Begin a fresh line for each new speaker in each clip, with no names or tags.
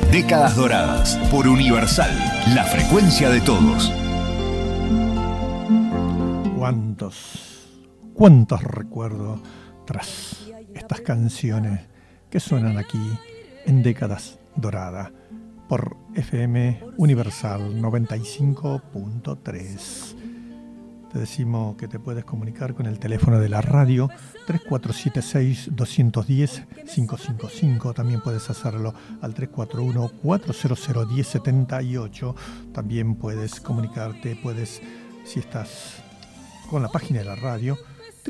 Décadas Doradas, por Universal, la frecuencia de todos.
¿Cuántos recuerdos tras estas canciones que suenan aquí en Décadas Doradas por FM Universal 95.3? Te decimos que te puedes comunicar con el teléfono de la radio 3476-210-555. También puedes hacerlo al 341-400-1078. También puedes comunicarte, si estás con la página de la radio,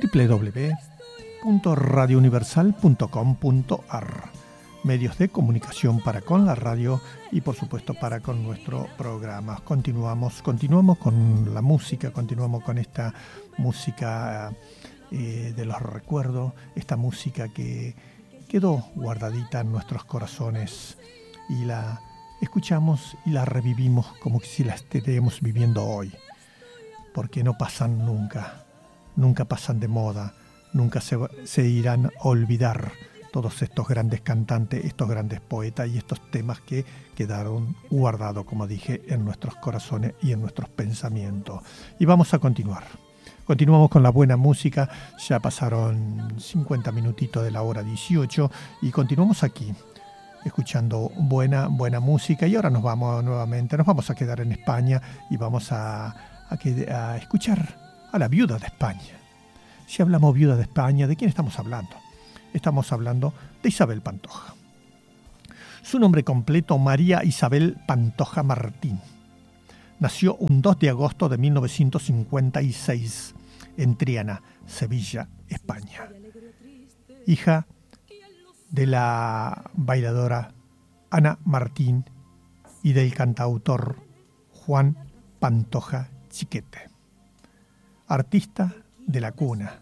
www.radiouniversal.com.ar. Medios de comunicación para con la radio y por supuesto para con nuestro programa. Continuamos con la música, continuamos con esta música de los recuerdos, esta música que quedó guardadita en nuestros corazones y la escuchamos y la revivimos como si la estuviéramos viviendo hoy, porque no pasan nunca pasan de moda, nunca se irán a olvidar todos estos grandes cantantes, estos grandes poetas y estos temas que quedaron guardados, como dije, en nuestros corazones y en nuestros pensamientos. Y vamos a continuar. Continuamos con la buena música. Ya pasaron 50 minutitos de la hora 18 y continuamos aquí escuchando buena música. Y ahora nos vamos a quedar en España y vamos a escuchar a la viuda de España. Si hablamos viuda de España, ¿de quién estamos hablando? Estamos hablando de Isabel Pantoja. Su nombre completo, María Isabel Pantoja Martín. Nació un 2 de agosto de 1956 en Triana, Sevilla, España. Hija de la bailadora Ana Martín y del cantautor Juan Pantoja Chiquete. Artista de la cuna.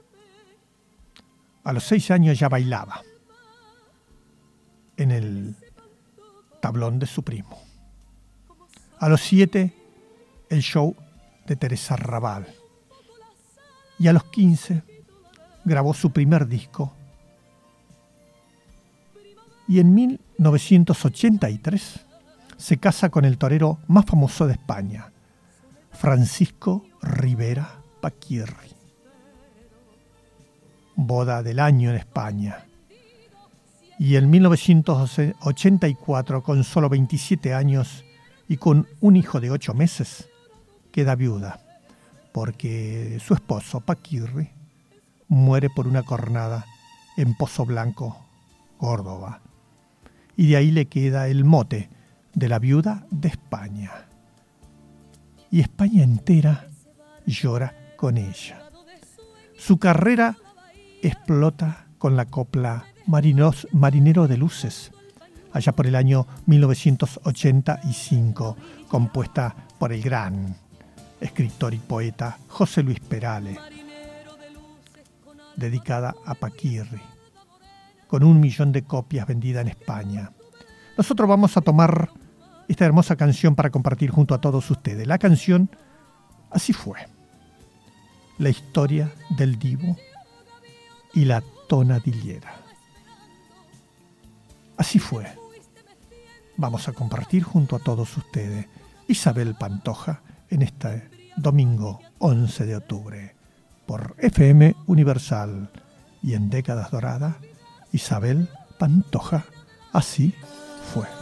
A los 6 años ya bailaba en el tablón de su primo. A los 7, el show de Teresa Raval. Y a los 15, grabó su primer disco. Y en 1983 se casa con el torero más famoso de España, Francisco Rivera Paquirri. Boda del año en España. Y en 1984, con solo 27 años y con un hijo de 8 meses, queda viuda, porque su esposo, Paquirri, muere por una cornada en Pozo Blanco, Córdoba. Y de ahí le queda el mote de la viuda de España. Y España entera llora con ella. Su carrera explota con la copla Marinero de Luces, allá por el año 1985, compuesta por el gran escritor y poeta José Luis Perales, dedicada a Paquirri, con 1 millón de copias vendidas en España. Nosotros vamos a tomar esta hermosa canción para compartir junto a todos ustedes. La canción Así fue, la historia del divo y la tonadillera. Así fue. Vamos a compartir junto a todos ustedes Isabel Pantoja en este domingo 11 de octubre por FM Universal y en Décadas Doradas, Isabel Pantoja, Así fue.